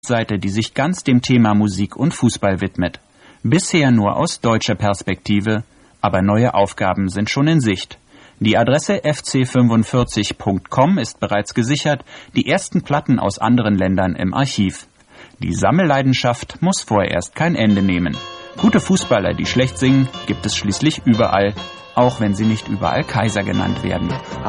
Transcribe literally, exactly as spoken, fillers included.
Seite, die sich ganz dem Thema Musik und Fußball widmet. Bisher nur aus deutscher Perspektive, aber neue Aufgaben sind schon in Sicht. Die Adresse f c fünfundvierzig punkt com ist bereits gesichert, die ersten Platten aus anderen Ländern im Archiv. Die Sammelleidenschaft muss vorerst kein Ende nehmen. Gute Fußballer, die schlecht singen, gibt es schließlich überall, auch wenn sie nicht überall Kaiser genannt werden.